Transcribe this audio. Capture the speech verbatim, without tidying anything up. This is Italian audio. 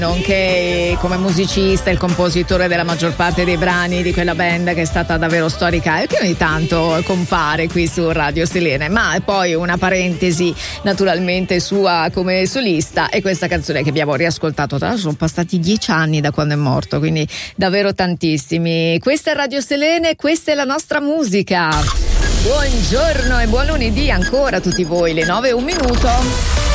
nonché come musicista il compositore della maggior parte dei brani di quella band che è stata davvero storica e che ogni tanto compare qui su Radio Selene. Ma poi una parentesi naturalmente sua come solista e questa canzone che abbiamo riascoltato, tra l'altro sono passati dieci anni da quando è morto, quindi davvero tantissimi. Questa è Radio Selene, questa è la nostra musica. Buongiorno e buon lunedì ancora a tutti voi, le nove e un minuto.